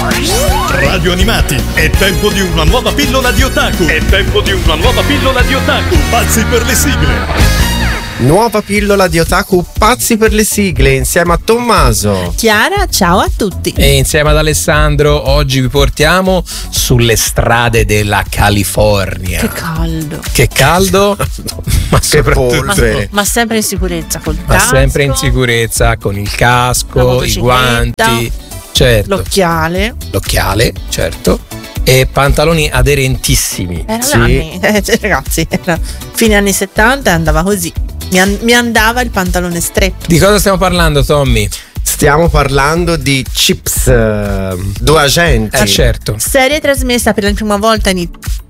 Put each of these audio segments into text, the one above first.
Radio Animati, è tempo di una nuova pillola di otaku. Pazzi per le sigle. Nuova pillola di otaku pazzi per le sigle insieme a Tommaso. Chiara, ciao a tutti. E insieme ad Alessandro oggi vi portiamo sulle strade della California. Che caldo. Ma Che polvere. Ma sempre in sicurezza col Ma casco. sempre in sicurezza con il La casco, i motocicletta, guanti, certo. L'occhiale. L'occhiale, certo. E pantaloni aderentissimi. Erano anni, ragazzi, era fine anni 70 e andava così. Mi andava il pantalone stretto. Di cosa stiamo parlando, Tommy? Stiamo parlando di Chips, due agenti. Certo. Serie trasmessa per la prima volta in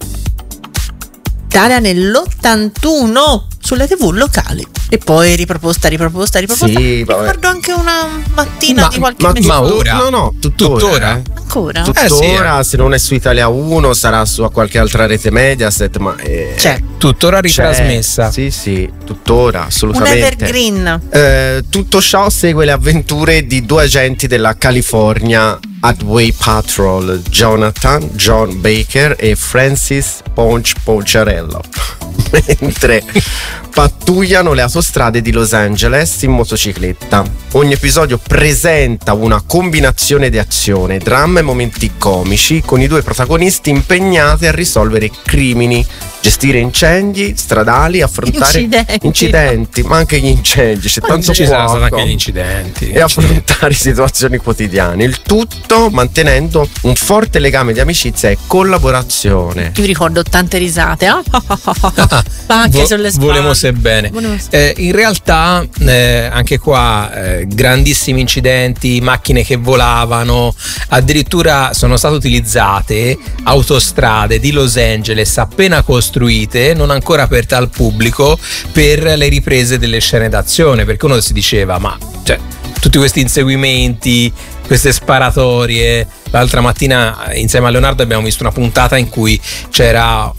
Italia nell'81 sulle TV locali. E poi riproposta. Sì, Ricordo anche una mattina di qualche mese ma fa. ora? No, tuttora. Ancora? Tuttora, se non è su Italia 1 sarà su qualche altra rete Mediaset, ma Tuttora ritrasmessa. Sì, tuttora, Un assolutamente. evergreen. Tutto ciò segue le avventure di due agenti della California Highway Patrol, Jonathan John Baker e Francis Ponchiarello, mentre pattugliano le autostrade di Los Angeles in motocicletta. Ogni episodio presenta una combinazione di azione, dramma e momenti comici, con i due protagonisti impegnati a risolvere crimini, gestire incendi stradali, affrontare incidenti, ma anche gli incendi, c'è tanto ci saranno fuoco, anche gli incidenti e affrontare situazioni quotidiane, il tutto mantenendo un forte legame di amicizia e collaborazione. Io ricordo tante risate. Anche sulle spalle. Volemo sebbene. In realtà anche qua grandissimi incidenti, macchine che volavano, addirittura sono state utilizzate autostrade di Los Angeles appena costruite, non ancora aperte al pubblico, per le riprese delle scene d'azione, perché uno si diceva tutti questi inseguimenti, queste sparatorie. L'altra mattina insieme a Leonardo abbiamo visto una puntata in cui c'era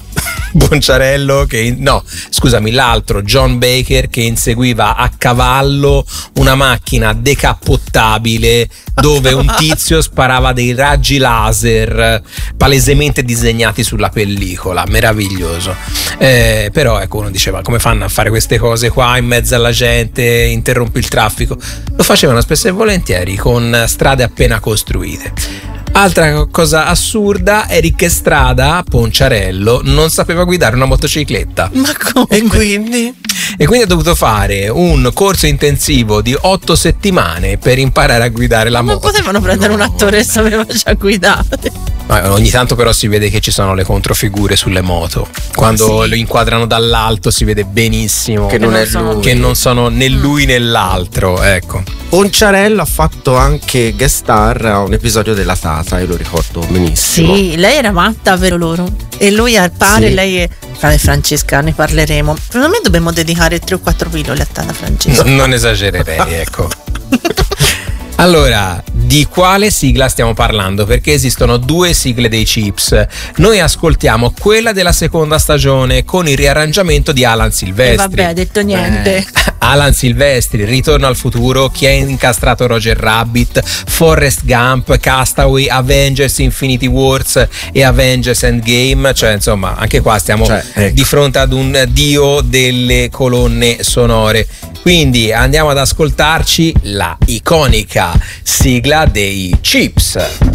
l'altro John Baker che inseguiva a cavallo una macchina decappottabile dove un tizio sparava dei raggi laser palesemente disegnati sulla pellicola. Meraviglioso. Però ecco, uno diceva: come fanno a fare queste cose qua in mezzo alla gente, interrompi il traffico? Lo facevano spesso e volentieri con strade appena costruite. Altra cosa assurda, Eric Estrada, Ponchiarello, non sapeva guidare una motocicletta. Ma come? E quindi ha dovuto fare un corso intensivo di 8 settimane per imparare a guidare la moto. Non potevano prendere un attore che sapeva già guidare. Ogni tanto però si vede che ci sono le controfigure sulle moto. Quando lo inquadrano dall'alto si vede benissimo che non è lui, che non sono né lui né l'altro, ecco. Ponchiarello ha fatto anche guest star a un episodio della Tata, io lo ricordo benissimo. Sì, lei era matta per loro. E lui al pare, Sì. lei è Francesca, ne parleremo. Secondo me dobbiamo dedicare 3 o 4 pillole a Tata Francesca. Non esagererei, ecco. Allora, di quale sigla stiamo parlando? Perché esistono 2 sigle dei Chips. Noi ascoltiamo quella della seconda stagione con il riarrangiamento di Alan Silvestri. E vabbè, detto niente. Alan Silvestri, Ritorno al futuro, Chi ha incastrato Roger Rabbit, Forrest Gump, Castaway, Avengers Infinity Wars e Avengers Endgame. Cioè, insomma, anche qua stiamo di fronte ad un dio delle colonne sonore. Quindi andiamo ad ascoltarci la iconica sigla dei Chips.